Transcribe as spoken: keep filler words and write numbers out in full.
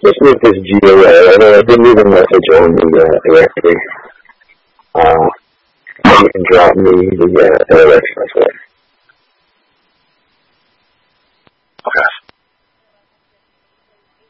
Just leave this G away. I didn't leave a message on the uh, directory. Uh, you can drop me the uh, direction as well.